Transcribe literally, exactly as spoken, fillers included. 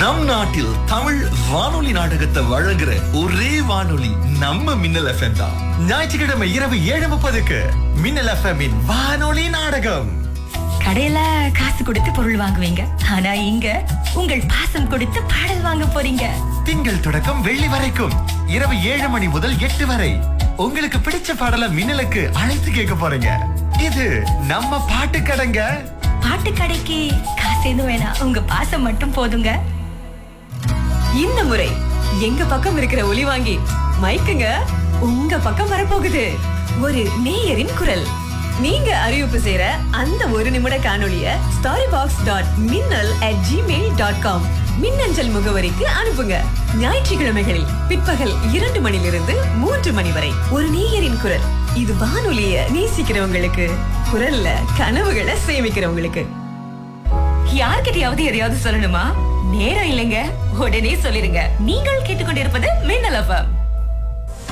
நம் நாட்டில் தமிழ் வானொலி நாடகத்தை வழங்குற ஒரே வானொலி நம்ம மின்னல் எஃப்எம் தான். ஞாயிற்றுக்கிழமை இரவு ஏழு முப்பதுக்கு மின்னல் எஃப்எம் வானொலி நாடகம். கடையில காசு கொடுத்து பொருள் வாங்குவீங்க, ஆனா இங்க உங்கள் பாசம் கொடுத்து பாடல் வாங்க போறீங்க. திங்கள் தொடக்கம் வெள்ளி வரைக்கும் இரவு ஏழு மணி முதல் எட்டு வரை உங்களுக்கு பிடிச்ச பாடலை மின்னலுக்கு அழைத்து கேட்க போறீங்க. இது நம்ம பாட்டு கடைங்க. பாட்டு கடைக்கு காசு எதுவும் வேணாம், உங்க பாசம் மட்டும் போதுங்க. இந்த முறை எங்க பக்கம் இருக்கிற ஒலி வாங்கி மைக்குங்க உங்க பக்கம் வரப்போகுது. ஒரு நேயரின் குரல். நீங்க அறிவிப்பு செய்யற அந்த ஒரு நிமிட காணொளிய ஸ்டாரி பாக்ஸ் டாட் மின்னல் அட் ஜிமெயில் டாட் காம் மின்னஞ்சல் முகவரிக்கு அனுப்புங்க. ஞாயிற்றுக்கிழமைகளில் பிற்பகல் இரண்டு மணிலிருந்து மூன்று மணி வரை ஒரு நேயரின் குரல். இது வானொலிய நேசிக்கிறவங்களுக்கு, குரல்ல கனவுகளை சேமிக்கிறவங்களுக்கு. யார்கிட்டயாவது எதையாவது சொல்லணுமா? நேரம் இல்லைங்க, உடனே சொல்லிருங்க. நீங்கள் கேட்டுக்கொண்டிருப்பது மின்னல் எஃப்எம்.